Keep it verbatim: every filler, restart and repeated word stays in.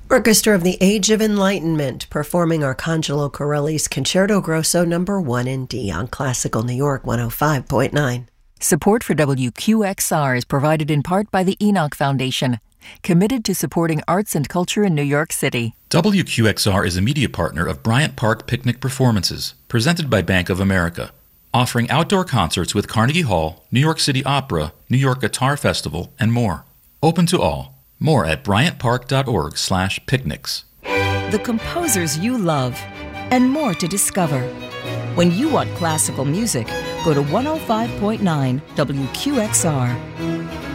Orchestra of the Age of Enlightenment, performing Arcangelo Corelli's Concerto Grosso number one in D on Classical New York one oh five point nine. Support for W Q X R is provided in part by the Enoch Foundation, committed to supporting arts and culture in New York City. W Q X R is a media partner of Bryant Park Picnic Performances, presented by Bank of America, offering outdoor concerts with Carnegie Hall, New York City Opera, New York Guitar Festival, and more. Open to all. More at bryantpark.org slash picnics. The composers you love, and more to discover. When you want classical music, go to one oh five point nine W Q X R.